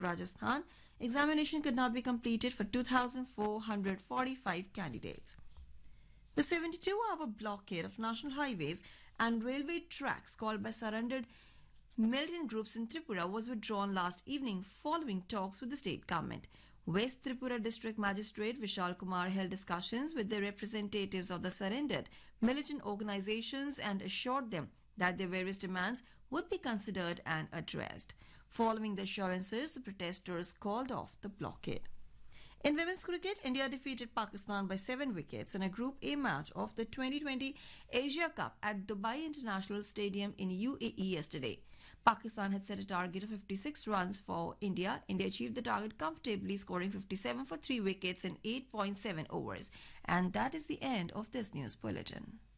Rajasthan, examination could not be completed for 2,445 candidates. The 72-hour blockade of national highways and railway tracks called by surrendered militant groups in Tripura was withdrawn last evening following talks with the state government. West Tripura District Magistrate Vishal Kumar held discussions with the representatives of the surrendered militant organizations and assured them that their various demands would be considered and addressed. Following the assurances, the protesters called off the blockade. In women's cricket, India defeated Pakistan by 7 wickets in a Group A match of the 2020 Asia Cup at Dubai International Stadium in UAE yesterday. Pakistan had set a target of 56 runs for India. India achieved the target comfortably, scoring 57 for 3 wickets in 8.7 overs. And that is the end of this news bulletin.